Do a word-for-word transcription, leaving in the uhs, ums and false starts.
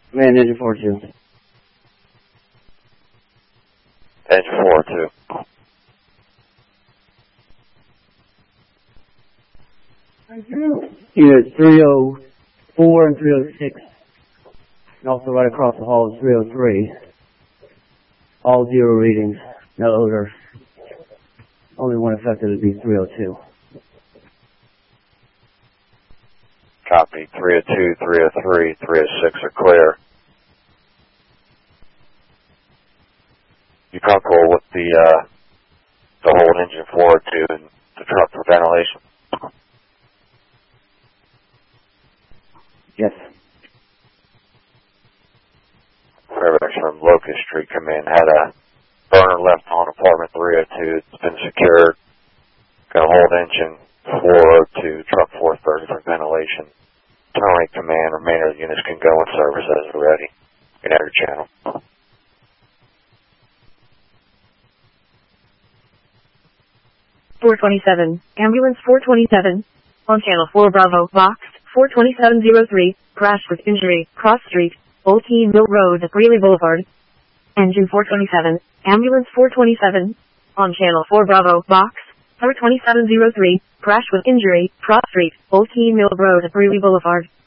Man, engine four two. Engine four two. Unit three oh four and three oh six. And also right across the hall is three oh three. All zero readings. No odor. Only one affected would be three oh two. Copy. three oh two, three oh three, three oh six are clear. You comfortable with the, uh, the whole engine four oh two and the truck for ventilation? Yes. Fairbanks from Locust Street Command had a burner left on apartment three oh two. It's been secured. Got a hold engine four oh two, truck four thirty for ventilation. Terminate command. Remainder of the units can go in service as they're ready. In every channel. four twenty-seven. Ambulance four twenty-seven. On channel four Bravo. Box four twenty-seven oh three. Crash with injury. Cross Street. Old Keene Mill Road at Greeley Boulevard. Engine four twenty-seven. Ambulance four twenty-seven. On channel four Bravo. Box four twenty-seven oh three. Crash with injury. Cross Street. Old Keene Mill Road at Greeley Boulevard.